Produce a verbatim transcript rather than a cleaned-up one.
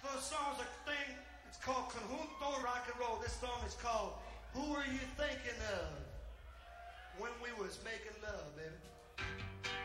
Those songs are thing. It's called Conjunto Rock and Roll. This song is called Who Are You Thinking Of? When We Was Making Love, baby.